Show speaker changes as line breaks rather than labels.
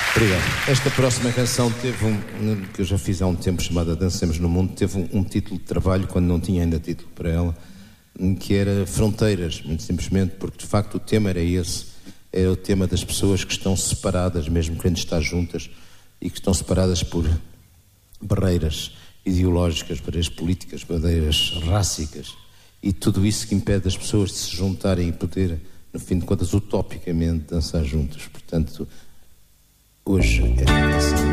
Obrigado. Esta próxima canção teve que eu já fiz há um tempo, chamada Dancemos no Mundo, teve um título de trabalho, quando não tinha ainda título para ela, que era Fronteiras, muito simplesmente, porque de facto o tema era esse, é o tema das pessoas que estão separadas, mesmo querendo estar juntas, e que estão separadas por barreiras ideológicas, barreiras políticas, barreiras rássicas, e tudo isso que impede as pessoas de se juntarem e poder, no fim de contas, utopicamente dançar juntos. Portanto, hoje é assim.